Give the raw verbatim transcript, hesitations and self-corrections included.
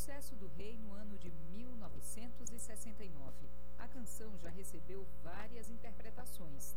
sucesso do rei no ano de mil novecentos e sessenta e nove. A canção já recebeu várias interpretações,